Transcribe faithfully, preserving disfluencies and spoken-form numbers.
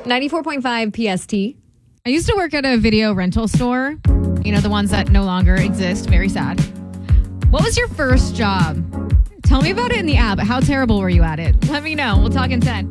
ninety-four point five P S T. I used to work at a video rental store. You know, the ones that no longer exist. Very sad. What was your first job? Tell me about it in the app. How terrible were you at it? Let me know. We'll talk in ten.